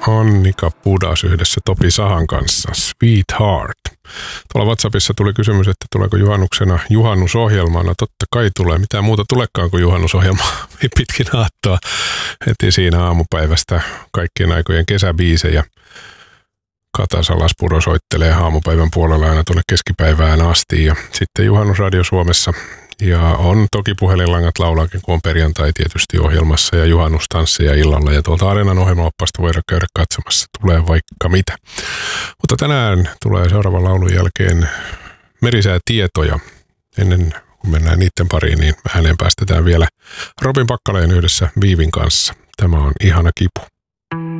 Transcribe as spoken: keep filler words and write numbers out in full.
Annika Pudas yhdessä Topi Sahan kanssa. Sweetheart. Tuolla WhatsAppissa tuli kysymys, että tuleeko juhannuksena juhannusohjelma. No totta kai tulee. Mitään muuta tulekaan kuin juhannusohjelma pitkin aattoa. Heti siinä aamupäivästä kaikkien aikojen kesäbiisejä. Kata Salaspuro soittelee aamupäivän puolella aina tuonne keskipäivään asti. Ja sitten Juhannusradio Suomessa. Ja on toki puhelinlangat laulaakin, kun on perjantai tietysti ohjelmassa ja juhannustansseja illalla. Ja tuolta Areenan ohjelmaoppasta voidaan käydä katsomassa. Tulee vaikka mitä. Mutta tänään tulee seuraavan laulun jälkeen merisäätietoja. Ennen kuin mennään niiden pariin, niin ääneen päästetään vielä Robin Packaleen yhdessä Viivin kanssa. Tämä on Ihana kipu.